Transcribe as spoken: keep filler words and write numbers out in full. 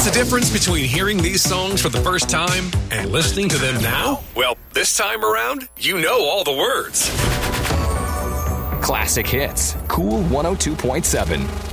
What's the difference between hearing these songs for the first time and listening to them now? Well, this time around, you know all the words. Classic hits. Cool one oh two point seven.